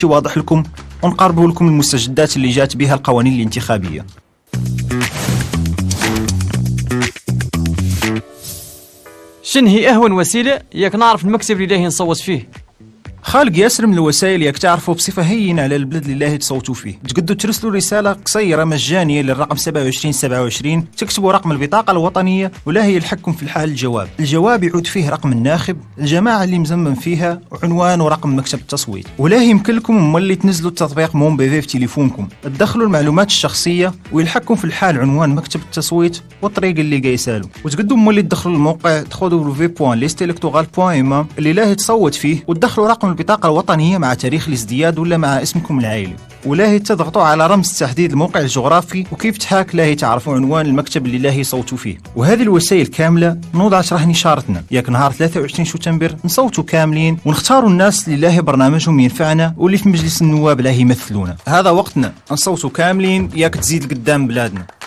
واضح لكم ونقربه لكم المستجدات اللي جات بها القوانين الانتخابية. شن هي أهون وسيلة ياك نعرف المكتب اللي نصوت فيه؟ خالق ياسر من الوسائل ياك تعرفوا بصفة هينة على البلد اللي تصوتوا فيه. تقدروا ترسلوا رسالة قصيرة مجانية للرقم 2727، تكتبوا رقم البطاقة الوطنية ولا هي يلحقكم في الحال الجواب يعود فيه رقم الناخب، الجماعة اللي مزمم فيها، وعنوان ورقم مكتب التصويت. ولا يمكن لكم مولي تنزلوا التطبيق مون بيفي في تليفونكم، تدخلوا المعلومات الشخصية ويلحقكم في الحال عنوان مكتب التصويت والطريق اللي قايسالو. وتقدروا مولي تدخلوا الموقع تدخلوا v.listelectoral.ma اللي لا تصوت فيه وتدخلوا رقم البطاقة الوطنية مع تاريخ الازدياد ولا مع اسمكم العائلي، ولا تضغطوا على رمز تحديد الموقع الجغرافي وكيف تحاك لا تعرفوا عنوان المكتب اللي لا يصوتوا فيه. وهذه الوسائل كاملة نوضعت راه نشارتنا ياك نهار 23 شتنبر نصوتوا كاملين ونختاروا الناس اللي لا برنامجهم ينفعنا واللي في مجلس النواب لا يمثلونا. هذا وقتنا نصوتوا كاملين ياك تزيد قدام بلادنا.